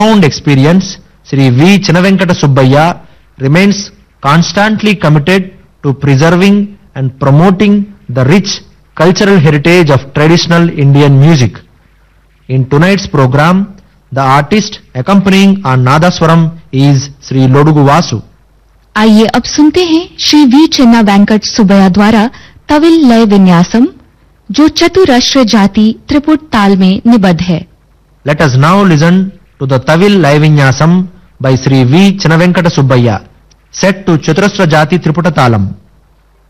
profound experience, Sri V. Chinavenkata Subbaya remains constantly committed to preserving and promoting the rich cultural heritage of traditional Indian music. In tonight's program, the artist accompanying on Nadaswaram is Sri Lodugu Vasu. आइए अब सुनते हैं Shri we चिन्ना वेंकट सुबैया द्वारा तविल लय विन्यासम, जो चतुराश्र जाति त्रिपुट ताल में निबद्ध है. Let us now listen to the Tavil Laivinyasam by Sri V. Chinavenkata Subbaya, set to Chaturasra Jati Triputa Talam.